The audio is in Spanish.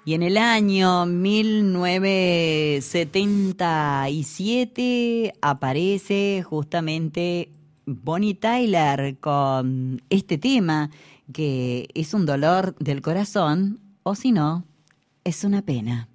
Y en el año 1977 aparece justamente Bonnie Tyler con este tema que es un dolor del corazón, o si no, es una pena.